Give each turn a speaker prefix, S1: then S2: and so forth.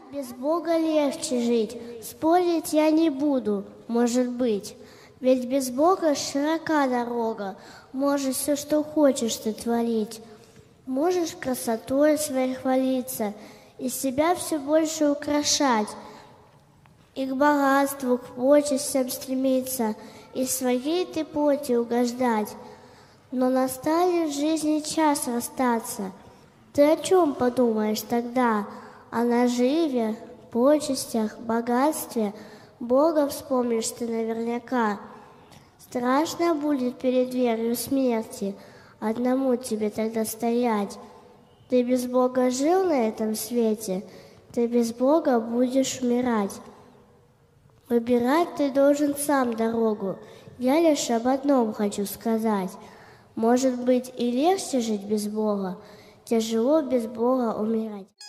S1: Без Бога легче жить, спорить я не буду, может быть. Ведь без Бога широка дорога, можешь все, что хочешь ты творить. Можешь красотой своей хвалиться и себя все больше украшать, и к богатству, к почестям стремиться, и своей ты плоти угождать. Но настанет в жизни час расстаться. Ты о чем подумаешь тогда? О наживе, почестях, богатстве Бога вспомнишь ты наверняка. Страшно будет перед дверью смерти одному тебе тогда стоять. Ты без Бога жил на этом свете, ты без Бога будешь умирать. Выбирать ты должен сам дорогу, я лишь об одном хочу сказать. Может быть, и легче жить без Бога, тяжело без Бога умирать.